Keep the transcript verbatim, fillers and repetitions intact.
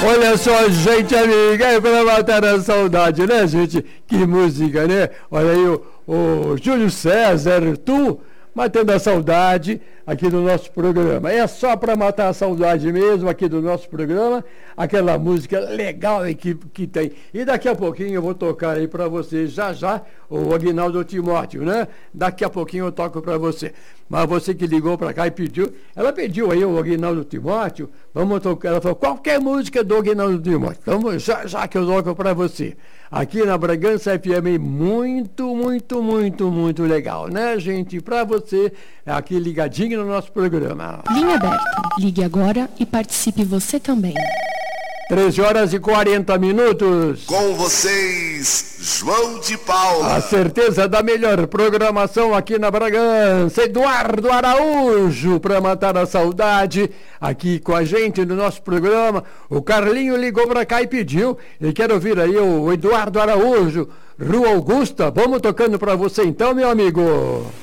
Olha só, gente amiga, é pra matar a saudade, né, gente? Que música, né? Olha aí o, o Júlio César, tu, matando a saudade aqui do nosso programa. É só para matar a saudade mesmo aqui do nosso programa, aquela música legal que, que tem. E daqui a pouquinho eu vou tocar aí para você, já já, o Aguinaldo Timóteo, né? Daqui a pouquinho eu toco para você. Mas você que ligou para cá e pediu, ela pediu aí o Aguinaldo Timóteo, vamos tocar, ela falou, qualquer música do Aguinaldo Timóteo, vamos, já, já que eu toco para você. Aqui na Bragança F M, muito, muito, muito, muito legal, né, gente? Para você, aqui ligadinho no nosso programa. Linha aberta. Ligue agora e participe você também. treze horas e quarenta minutos. Com vocês, João de Paula. A certeza da melhor programação aqui na Bragança. Eduardo Araújo, para matar a saudade, aqui com a gente no nosso programa. O Carlinho ligou para cá e pediu. E quero ouvir aí o Eduardo Araújo, Rua Augusta. Vamos tocando para você então, meu amigo.